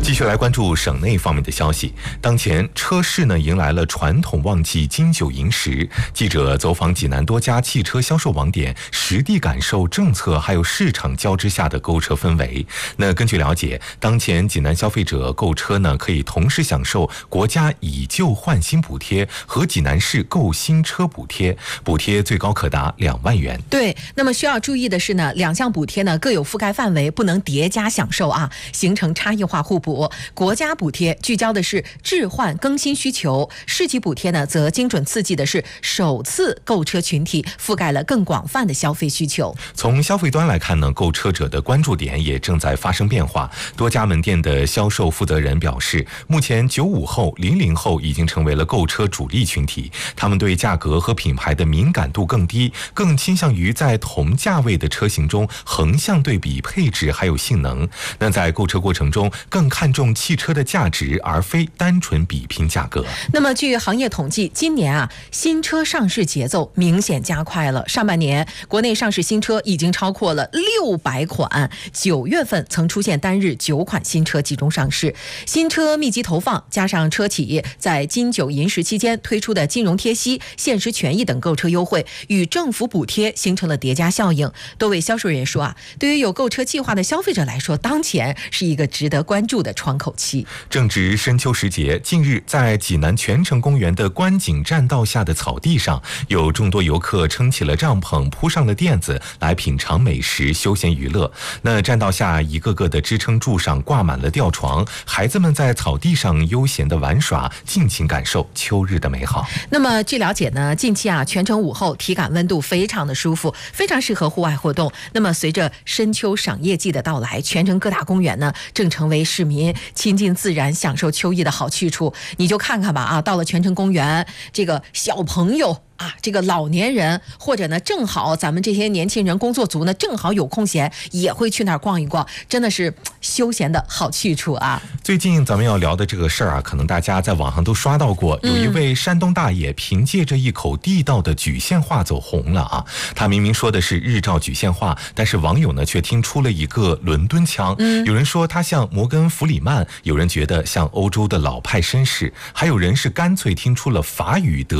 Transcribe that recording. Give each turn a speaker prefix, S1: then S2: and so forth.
S1: 继续来关注省内方面的消息。当前车市呢迎来了传统旺季金九银十，记者走访济南多家汽车销售网点，实地感受政策还有市场交织下的购车氛围。那根据了解，当前济南消费者购车呢可以同时享受国家以旧换新补贴和济南市购新车补贴，补贴最高可达2万元。
S2: 对，那么需要注意的是呢，两项补贴呢各有覆盖范围，不能叠加享受啊，形成差异化互补。国家补贴聚焦的是置换更新需求，市级补贴呢则精准刺激的是首次购车群体，覆盖了更广泛的消费需求。
S1: 从消费端来看呢，购车者的关注点也正在发生变化。多家门店的销售负责人表示，目前95后、00后已经成为了购车主力群体，他们对价格和品牌的敏感度更低，更倾向于在同价位的车型中横向对比配置还有性能。那在购车过程中更看重汽车的价值，而非单纯比拼价格。
S2: 那么据行业统计，今年新车上市节奏明显加快了。上半年国内上市新车已经超过了600款，9月份曾出现单日9款新车集中上市。新车密集投放，加上车企在金九银十期间推出的金融贴息、限时权益等购车优惠，与政府补贴形成了叠加效应。多位销售人员说对于有购车计划的消费者来说，当前是一个值得关注的窗口期。
S1: 正值深秋时节，近日在济南泉城公园的观景栈道下的草地上，有众多游客撑起了帐篷，铺上了垫子，来品尝美食、休闲娱乐。那栈道下一个个的支撑柱上挂满了吊床，孩子们在草地上悠闲的玩耍，尽情感受秋日的美好。
S2: 那么据了解呢，近期泉城午后体感温度非常的舒服，非常适合户外活动。那么随着深秋赏叶季的到来，泉城各大公园呢正成为市民亲近自然、享受秋意的好去处。你就看看吧到了泉城公园，这个小朋友这个老年人，或者呢正好咱们这些年轻人工作族呢正好有空闲，也会去那儿逛一逛，真的是休闲的好去处
S1: 最近咱们要聊的这个事儿可能大家在网上都刷到过，有一位山东大爷凭借着一口地道的莒县话走红了他明明说的是日照莒县话，但是网友呢却听出了一个伦敦腔。有人说他像摩根弗里曼，有人觉得像欧洲的老派绅士，还有人是干脆听出了法语德